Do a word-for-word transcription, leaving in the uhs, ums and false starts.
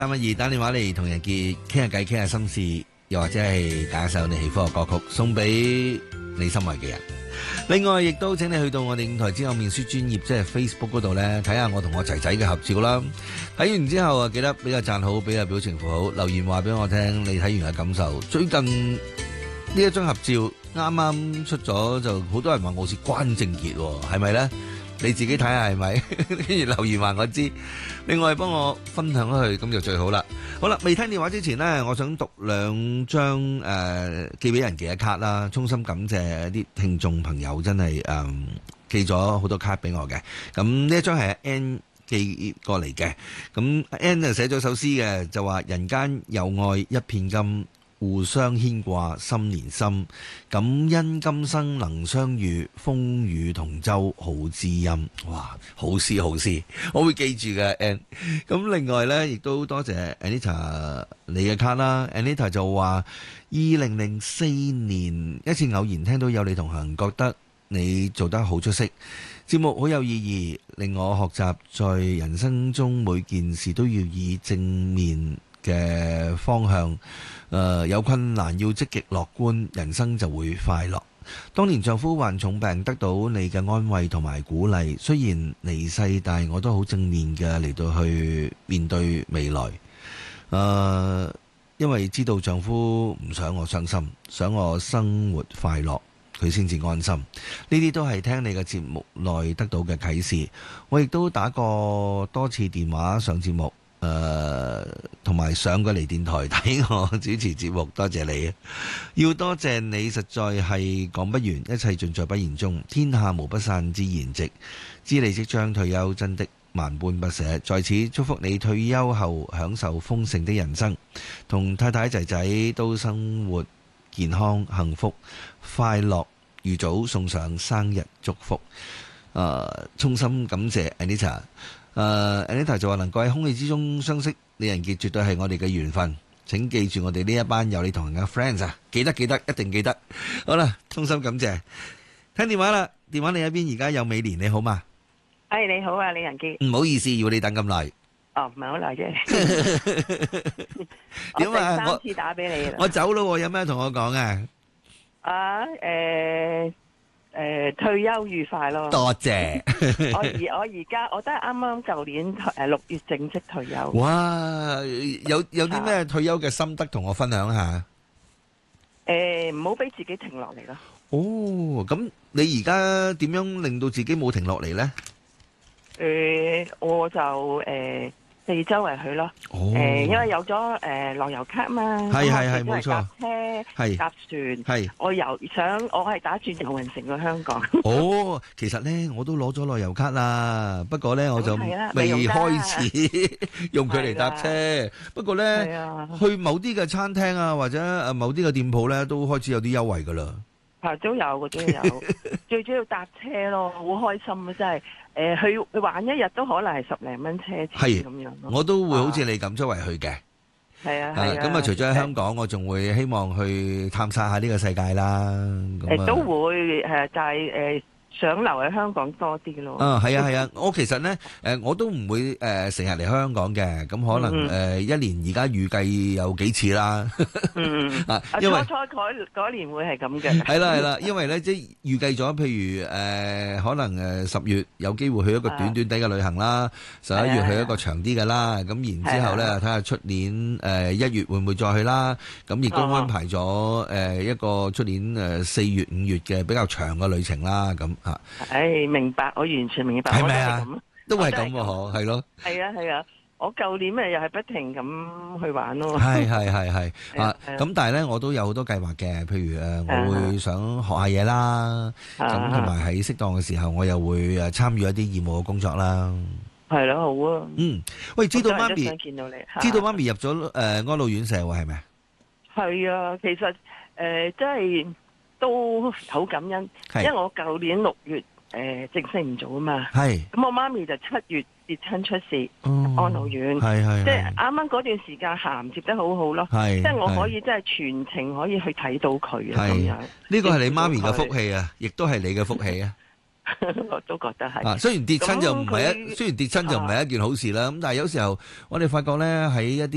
三一二打電話嚟同人傑傾下偈，傾下心事，又或者係揀一首你喜歡嘅歌曲送俾你心愛嘅人。另外亦都請你去到我哋五台之後面書專頁，即係 Facebook 嗰度呢，睇下我同我仔仔嘅合照啦。睇完之後啊，記得俾個讚好，俾個表情符號，留言話俾我聽你睇完嘅感受。最近呢一張合照啱啱出咗，就好多人話我似關正傑，係咪呢？你自己睇下係咪？跟住留言話我知。另外幫我分享去，咁就最好啦。好啦，未聽電話之前呢，我想讀兩張誒、呃、寄俾人嘅卡啦。衷心感謝啲聽眾朋友，真係誒、呃、寄咗好多卡俾我嘅。咁呢一張係 N 寄過嚟嘅。咁 N 就寫咗首詩嘅，就話人間有愛一片金，互相牽掛心連心，感恩今生能相遇，風雨同舟好知音。哇，好詩好詩，我會記住嘅 N。咁另外呢，亦都多謝 Anita 你嘅卡啦。Anita 就話二零零四年一次偶然聽到有你同行，覺得你做得好出色，節目好有意義，令我學習在人生中每件事都要以正面嘅方向，誒、呃、有困難要積極樂觀，人生就會快樂。當年丈夫患重病，得到你嘅安慰同埋鼓勵，雖然離世，但係我都好正面嘅嚟到去面對未來。誒、呃，因為知道丈夫唔想我傷心，想我生活快樂，佢先至安心。呢啲都係聽你嘅節目內得到嘅啟示。我亦都打過多次電話上節目。誒，同埋、呃、上過嚟電台睇我主持節目，多謝你啊！要多謝你，實在係講不完，一切盡在不言中。天下無不散之筵席，知你即將退休，真的萬般不捨。在此祝福你退休後享受豐盛的人生，同太太仔仔都生活健康幸福快樂。預早送上生日祝福。誒、呃，衷心感謝 Anita。誒、uh, Anita 就話能夠喺空氣之中相識，李仁傑絕對係我哋嘅緣分。請記住我哋呢一班有你同行嘅 friends 啊，記得記得，一定記得。好啦，衷心感謝。聽電話啦，電話另一邊而家有美蓮，你好嘛？ 哎，你好啊，李仁傑。 唔好意思，要你等咁耐。 哦，唔係好耐啫。點啊？我三次打俾你啦。 我走咯，有咩同我講啊？ 啊，誒、呃。誒、呃，退休愉快咯！ 多謝。 我而我而家我都係啱啱舊年誒六月正式退休。 哇！有有啲咩退休嘅心得同我分享下？ 誒，唔好俾自己停落嚟咯。 哦，咁你而家點樣令到自己冇停落嚟呢？ 誒、呃，我就誒。呃四周圍去咯，誒、 哦呃，因為有咗誒樂悠卡嘛， 係係係冇錯， 搭車係搭船，係我遊想我係打算遊雲城去香港。哦， 其實咧我都攞咗樂悠卡啦，不過咧我就未開始用佢嚟搭車。不過咧去某啲嘅餐廳啊，或者誒某啲嘅店鋪咧，都開始有啲優惠噶啦。 係都有嘅，都有。最主要搭車咯，好開心啊！真係。誒，去去玩一日都可能係十零蚊車錢咁樣咯。我都會好似你咁周圍去嘅。係啊係啊。咁啊，除咗喺香港，我仲會希望去探索下呢個世界啦。誒，都會誒，就係誒。想留喺香港多啲咯。啊，係啊，係啊，我其實咧，誒，我都唔會誒成日嚟香港嘅，咁可能誒一年而家預計有幾次啦。嗯，啊，因為初初嗰嗰年會係咁嘅。係啦係啦，因為咧即係預計咗，譬如誒可能誒十月有機會去一個短短啲嘅旅行啦，十一月去一個長啲嘅啦，咁然之後咧睇下出年誒一月會唔會再去啦，咁亦都安排咗誒一個出年誒四月五月嘅比較長嘅旅程啦，咁。啊！誒，明白，我完全明白，係咪啊？都係咁喎，嗬，係咯。係啊，係啊，我舊年咪又係不停咁去玩咯。係係係係啊！咁但係咧，我都有好多計劃嘅，譬如誒，我會想學下嘢啦，咁同埋喺適當嘅時候，我又會誒參與一啲義務嘅工作啦。係咯，好啊。嗯，喂，知道媽咪，知道媽咪入咗誒安老院舍喎，係咪啊？係啊，其實誒，即係。都好感恩，因為我舊年六月誒、呃、正式唔做啊嘛，咁我媽咪就七月跌親出事，哦、安老院，即係啱啱嗰段時間銜接得好好咯，即係我可以即係全程可以去睇到佢啊咁樣。呢個係你媽咪嘅福氣啊，亦都係你嘅福氣啊。我都覺得係。啊，雖然跌親就唔係一，雖然跌親就唔係一件好事啦，咁但係有時候我哋發覺咧喺一啲。